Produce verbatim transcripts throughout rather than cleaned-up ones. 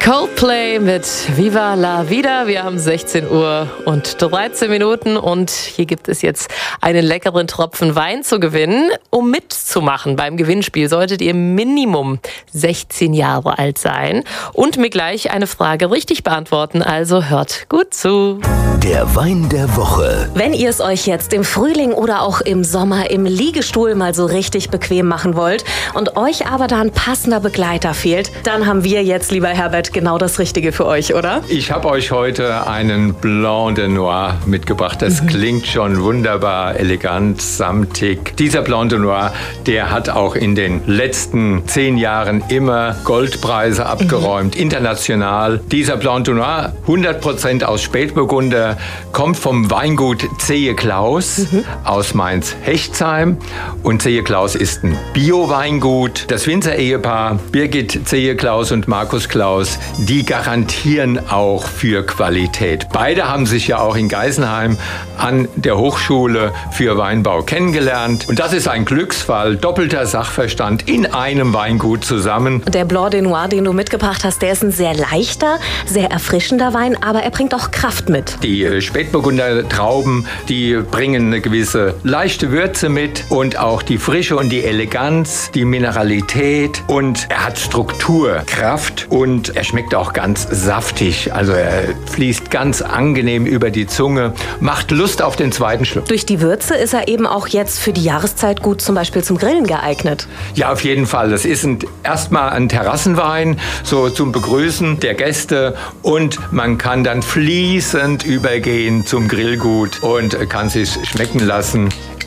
Coldplay mit Viva la Vida. Wir haben sechzehn Uhr und dreizehn Minuten und hier gibt es jetzt einen leckeren Tropfen Wein zu gewinnen. Um mitzumachen beim Gewinnspiel solltet ihr Minimum sechzehn Jahre alt sein und mir gleich eine Frage richtig beantworten. Also hört gut zu. Der Wein der Woche. Wenn ihr es euch jetzt im Frühling oder auch im Sommer im Liegestuhl mal so richtig bequem machen wollt und euch aber da ein passender Begleiter fehlt, dann haben wir jetzt, lieber Herbert, genau das Richtige für euch, oder? Ich habe euch heute einen Blanc de Noir mitgebracht. Das mhm. klingt schon wunderbar, elegant, samtig. Dieser Blanc de Noir, der hat auch in den letzten zehn Jahren immer Goldpreise abgeräumt, mhm. international. Dieser Blanc de Noir, hundert Prozent aus Spätburgunder, kommt vom Weingut Zehe-Claus mhm. aus Mainz-Hechtsheim. Und Zehe-Claus ist ein Bio-Weingut. Das Winzer-Ehepaar Birgit Zehe-Claus und Markus Claus, die garantieren auch für Qualität. Beide haben sich ja auch in Geisenheim an der Hochschule für Weinbau kennengelernt. Und das ist ein Glücksfall, doppelter Sachverstand in einem Weingut zusammen. Der Blanc de Noir, den du mitgebracht hast, der ist ein sehr leichter, sehr erfrischender Wein, aber er bringt auch Kraft mit. Die Spätburgunder Trauben, die bringen eine gewisse leichte Würze mit und auch die Frische und die Eleganz, die Mineralität, und er hat Struktur, Kraft und er schmeckt auch ganz saftig. Also er fließt ganz angenehm über die Zunge, macht Lust auf den zweiten Schluck. Durch die Würze ist er eben auch jetzt für die Jahreszeit gut zum Beispiel zum Grillen geeignet. Ja, auf jeden Fall. Das ist ein, erstmal ein Terrassenwein, so zum Begrüßen der Gäste, und man kann dann fließend übergehen zum Grillgut und kann sich schmecken lassen.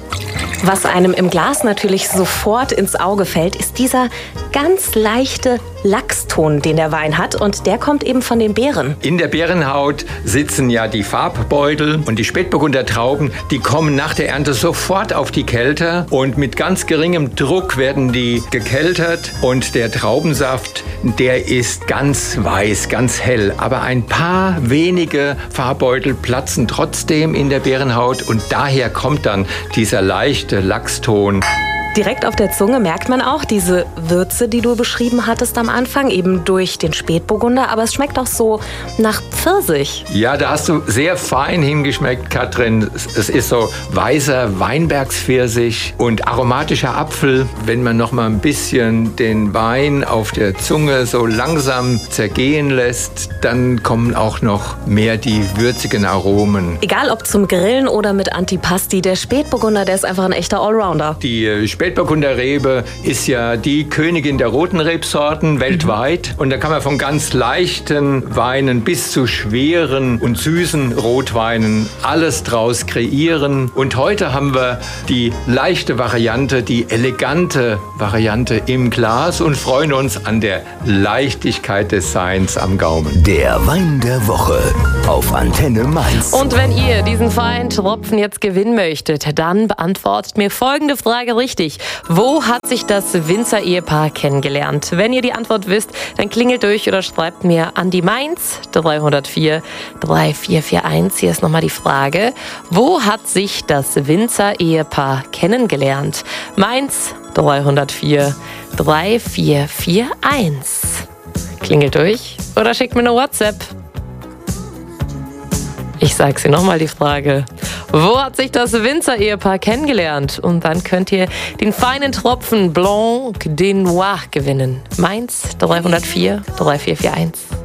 Was einem im Glas natürlich sofort ins Auge fällt, ist dieser ganz leichte Lachston, den der Wein hat, und der kommt eben von den Beeren. In der Beerenhaut sitzen ja die Farbbeutel, und die Spätburgunder Trauben, die kommen nach der Ernte sofort auf die Kelter und mit ganz geringem Druck werden die gekeltert, und der Traubensaft, der ist ganz weiß, ganz hell, aber ein paar wenige Farbbeutel platzen trotzdem in der Beerenhaut und daher kommt dann dieser leichte Lachston. Direkt auf der Zunge merkt man auch diese Würze, die du beschrieben hattest am Anfang, eben durch den Spätburgunder, aber es schmeckt auch so nach Pfirsich. Ja, da hast du sehr fein hingeschmeckt, Katrin. Es ist so weißer Weinbergspfirsich und aromatischer Apfel. Wenn man noch mal ein bisschen den Wein auf der Zunge so langsam zergehen lässt, dann kommen auch noch mehr die würzigen Aromen. Egal ob zum Grillen oder mit Antipasti, der Spätburgunder, der ist einfach ein echter Allrounder. Die Spätburgunder Rebe ist ja die Königin der roten Rebsorten weltweit. Und da kann man von ganz leichten Weinen bis zu schweren und süßen Rotweinen alles draus kreieren. Und heute haben wir die leichte Variante, die elegante Variante im Glas und freuen uns an der Leichtigkeit des Seins am Gaumen. Der Wein der Woche auf Antenne Mainz. Und wenn ihr diesen feinen Tropfen jetzt gewinnen möchtet, dann beantwortet mir folgende Frage richtig. Wo hat sich das Winzer-Ehepaar kennengelernt? Wenn ihr die Antwort wisst, dann klingelt durch oder schreibt mir an die Mainz drei null vier drei vier vier eins. Hier ist nochmal die Frage. Wo hat sich das Winzer-Ehepaar kennengelernt? Mainz drei null vier drei vier vier eins. Klingelt durch oder schickt mir eine WhatsApp. Ich sage sie nochmal, die Frage. Wo hat sich das Winzer-Ehepaar kennengelernt? Und dann könnt ihr den feinen Tropfen Blanc de Noir gewinnen. Mainz drei null vier drei vier vier eins.